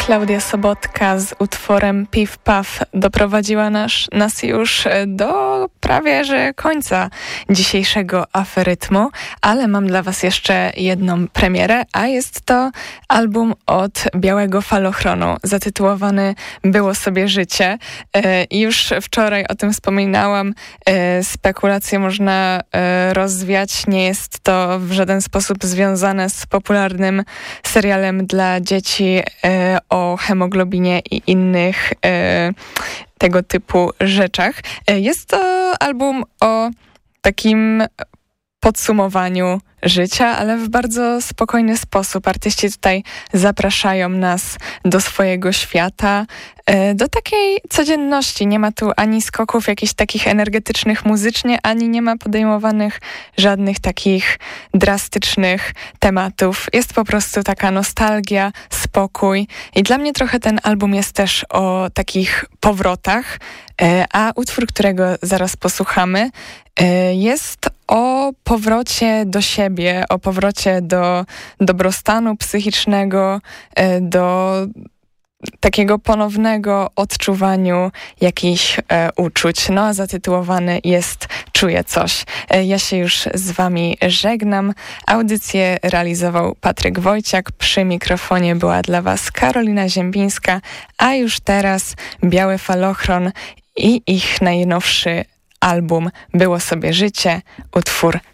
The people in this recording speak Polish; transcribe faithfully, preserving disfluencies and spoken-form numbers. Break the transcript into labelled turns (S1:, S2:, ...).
S1: Klaudia Sobotka z utworem Piw Paw doprowadziła nas, nas już do prawie że końca dzisiejszego Aferytmu, ale mam dla was jeszcze jedną premierę, a jest to album od Białego Falochronu, zatytułowany Było sobie życie. I już wczoraj o tym wspominałam, spekulacje można rozwiać, nie jest to w żaden sposób związane z popularnym serialem dla dzieci o hemoglobinie i innych e, tego typu rzeczach. Jest to album o takim podsumowaniu życia, ale w bardzo spokojny sposób. Artyści tutaj zapraszają nas do swojego świata, do takiej codzienności. Nie ma tu ani skoków jakichś takich energetycznych muzycznie, ani nie ma podejmowanych żadnych takich drastycznych tematów. Jest po prostu taka nostalgia, spokój. I dla mnie trochę ten album jest też o takich powrotach, a utwór, którego zaraz posłuchamy, jest o powrocie do siebie, o powrocie do dobrostanu psychicznego, do takiego ponownego odczuwaniu jakichś e, uczuć. No a zatytułowany jest Czuję coś. E, ja się już z wami żegnam. Audycję realizował Patryk Wojciak. Przy mikrofonie była dla was Karolina Ziembińska, a już teraz Biały Falochron i ich najnowszy album Było sobie życie, utwór